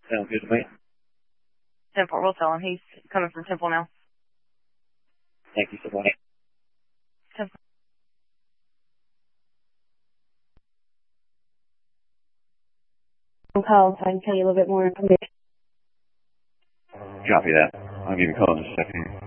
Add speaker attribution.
Speaker 1: Sounds good to me.
Speaker 2: Temple, we'll tell him. He's coming from Temple now.
Speaker 1: Thank you so much.
Speaker 2: Temple.
Speaker 3: Call so I can tell you a little bit more information.
Speaker 1: Copy that. I'll give you a call in just a second.